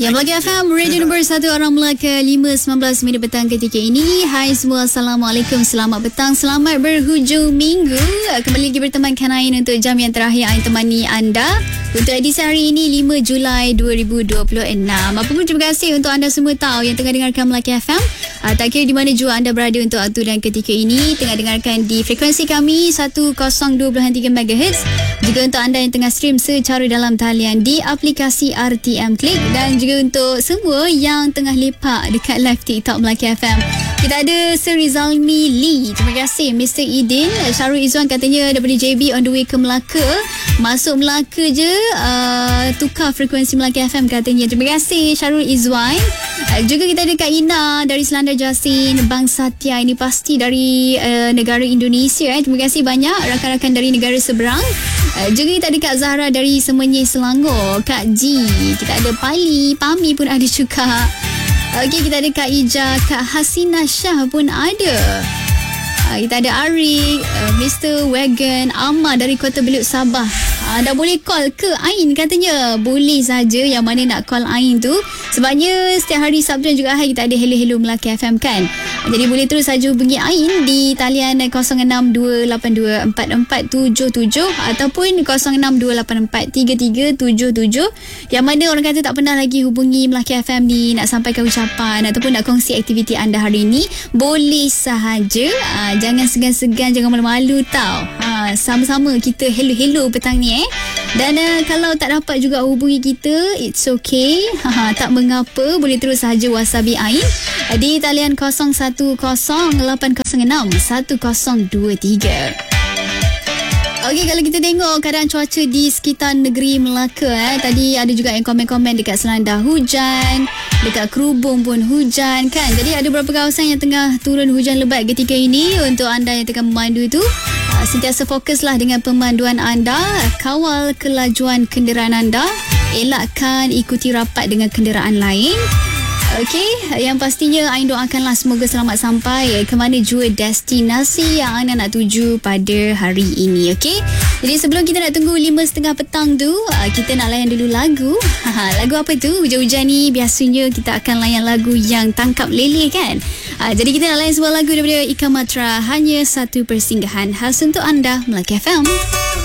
Ya, Melaka FM, radio nombor 1 orang Melaka, 5.19 minit petang ketika ini. Hai semua, Assalamualaikum, selamat petang, selamat berhujung minggu. Kembali lagi bertemankan Ain untuk jam yang terakhir Ain temani anda untuk edisi hari ini 5 Julai 2026. Apapun, terima kasih untuk anda semua tahu yang tengah dengarkan Melaka FM. Tak kira di mana jua anda berada untuk waktu dan ketika ini, tengah dengarkan di frekuensi kami 102.3 MHz. Juga untuk anda yang tengah stream secara dalam talian di aplikasi RTM Click, dan juga untuk semua yang tengah lepak dekat live TikTok Melaka FM. Kita ada Sir Rizalmi Lee. Terima kasih Mr. Idin. Syarul Izzuan katanya daripada JB on the way ke Melaka. Masuk Melaka je tukar frekuensi Melaka FM katanya. Terima kasih Syarul Izzuan. Juga kita ada Kak Ina dari Selandar Jasin, Bang Satya, ini pasti dari negara Indonesia. Terima kasih banyak rakan-rakan dari negara seberang. Juga kita ada Kak Zahra dari Semenyih, Selangor, Kak G, kita ada Pami pun ada juga. Okey, kita ada Kak Ija, Kak Hasina Shah pun ada. Kita ada Arik, Mr. Wagon, Amma dari Kota Belud, Sabah. Dah boleh call ke Ain katanya? Boleh saja, yang mana nak call Ain tu. Sebabnya setiap hari Sabtu dan juga Ahad kita ada Hello Melaka FM kan. Jadi boleh terus saja hubungi Ain di talian 0628244477 ataupun 0628433377. Yang mana orang kata tak pernah lagi hubungi Melaka FM ni nak sampaikan ucapan ataupun nak kongsi aktiviti anda hari ini, boleh sahaja. Jangan segan-segan, jangan malu-malu tau. Sama-sama kita hello petang ni Dan kalau tak dapat juga hubungi kita, it's okay. Tak mengapa, boleh terus sahaja WhatsApp Ain di talian 0108061023. Okey, kalau kita tengok keadaan cuaca di sekitar negeri Melaka, tadi ada juga yang komen-komen dekat Selandar hujan, dekat Kerubung pun hujan kan. Jadi ada beberapa kawasan yang tengah turun hujan lebat ketika ini. Untuk anda yang tengah memandu tu, sentiasa fokuslah dengan pemanduan anda, kawal kelajuan kenderaan anda, elakkan ikuti rapat dengan kenderaan lain. Okey, yang pastinya Ain doakanlah semoga selamat sampai ke mana jua destinasi yang anda nak tuju pada hari ini. Okey, jadi sebelum kita nak tunggu 5.30 petang tu, kita nak layan dulu lagu. Lagu apa tu? Hujan-hujan ni biasanya kita akan layan lagu yang tangkap leleh kan. Jadi kita nak layan sebuah lagu daripada Ika Matra, Hanya Satu Persinggahan, khas untuk anda Melaka FM.